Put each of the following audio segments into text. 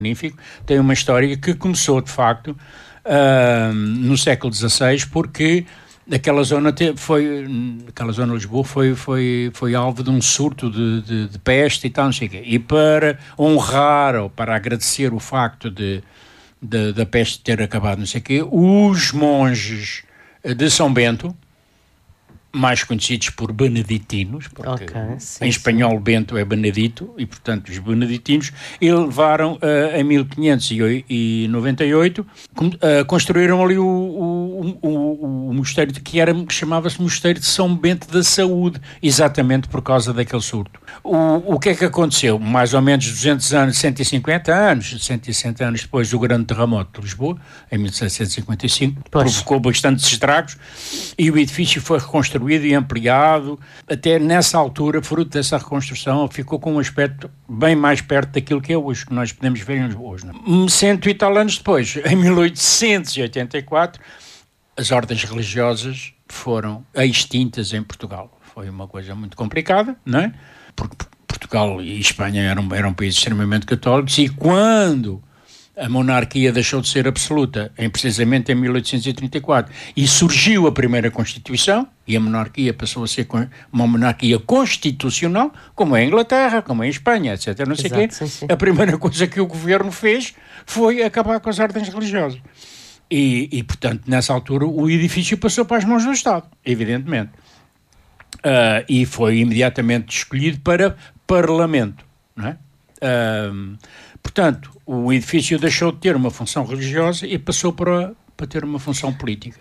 magnífico, tem uma história que começou, de facto, no século XVI, porque aquela zona de Lisboa foi alvo de um surto de peste e tal, não sei o quê. E para honrar ou para agradecer o facto da peste ter acabado, não sei o quê, os monges de São Bento, mais conhecidos por beneditinos, porque em espanhol Bento é Benedito, e portanto os beneditinos levaram em 1598, construíram ali o mosteiro que chamava-se Mosteiro de São Bento da Saúde, exatamente por causa daquele surto. O que é que aconteceu? Mais ou menos 200 anos, 160 anos depois do grande terremoto de Lisboa, em 1755, provocou bastantes estragos, e o edifício foi reconstruído e ampliado. Até nessa altura, fruto dessa reconstrução, ficou com um aspecto bem mais perto daquilo que é hoje, que nós podemos ver hoje. Não? 100 e tal anos depois, em 1884, as ordens religiosas foram extintas em Portugal. Foi uma coisa muito complicada, não é? Porque Portugal e Espanha eram países extremamente católicos, e quando a monarquia deixou de ser absoluta, precisamente em 1834, e surgiu a primeira Constituição, e a monarquia passou a ser uma monarquia constitucional, como é a Inglaterra, como é a Espanha, etc. Não sei o quê. Sim. A primeira coisa que o governo fez foi acabar com as ordens religiosas. E, portanto, nessa altura, o edifício passou para as mãos do Estado, evidentemente. E foi imediatamente escolhido para Parlamento, não é? Portanto, o edifício deixou de ter uma função religiosa e passou para ter uma função política.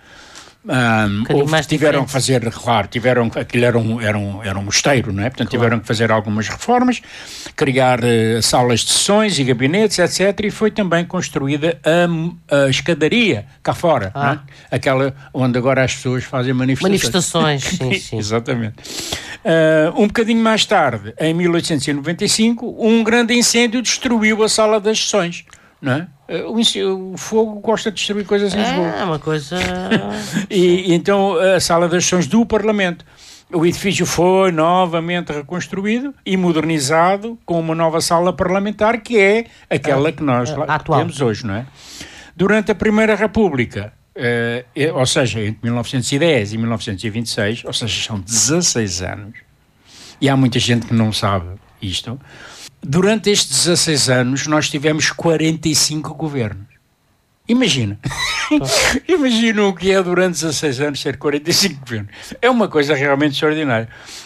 Tiveram que fazer, claro, aquilo era um mosteiro, não é? Portanto, tiveram que fazer algumas reformas, criar salas de sessões e gabinetes, etc. E foi também construída a escadaria cá fora, não é? Aquela onde agora as pessoas fazem manifestações. Sim. Exatamente. Um bocadinho mais tarde, em 1895, um grande incêndio destruiu a sala das sessões, não é? O fogo gosta de destruir coisas em Lisboa. É uma coisa... E então a sala das sessões do Parlamento. O edifício foi novamente reconstruído e modernizado com uma nova sala parlamentar, que é aquela que nós temos hoje, não é? Durante a Primeira República, ou seja, entre 1910 e 1926, ou seja, são 16 anos, e há muita gente que não sabe isto. Durante estes 16 anos, nós tivemos 45 governos. Imagina. Imagina o que é durante 16 anos ter 45 governos. É uma coisa realmente extraordinária.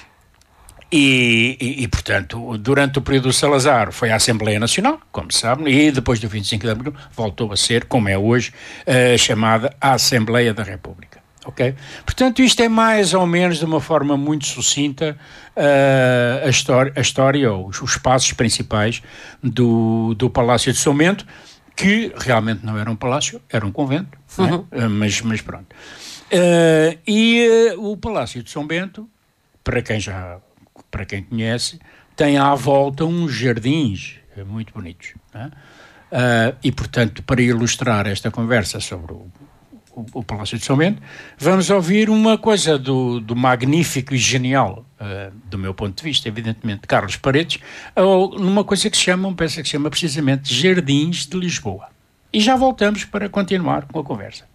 E, portanto, durante o período do Salazar foi a Assembleia Nacional, como se sabe, e depois do 25 de Abril voltou a ser, como é hoje, chamada a Assembleia da República. Okay? Portanto, isto é mais ou menos, de uma forma muito sucinta, a história ou os passos principais do Palácio de São Bento, que realmente não era um palácio, era um convento, né? mas pronto. O Palácio de São Bento, para quem conhece, tem à volta uns jardins muito bonitos, né? E, portanto, para ilustrar esta conversa sobre o Palácio de São Bento, vamos ouvir uma coisa do magnífico e genial, do meu ponto de vista, evidentemente, de Carlos Paredes, numa coisa que se chama precisamente Jardins de Lisboa. E já voltamos para continuar com a conversa.